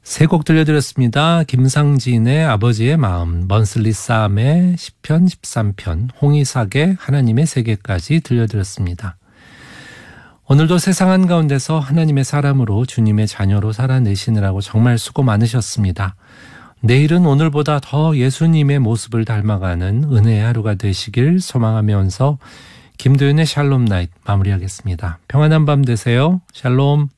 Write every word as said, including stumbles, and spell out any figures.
세 곡 들려드렸습니다. 김상진의 아버지의 마음, 먼슬리 쌈의 시편 십삼 편, 홍이삭의 하나님의 세계까지 들려드렸습니다. 오늘도 세상 한가운데서 하나님의 사람으로 주님의 자녀로 살아내시느라고 정말 수고 많으셨습니다. 내일은 오늘보다 더 예수님의 모습을 닮아가는 은혜의 하루가 되시길 소망하면서 김도윤의 샬롬 나잇 마무리하겠습니다. 평안한 밤 되세요. 샬롬.